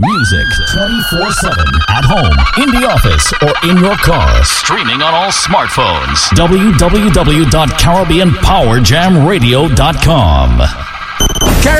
Music 24/7 at home, in the office, or in your car. Streaming on all smartphones. www.CaribbeanPowerJamRadio.com.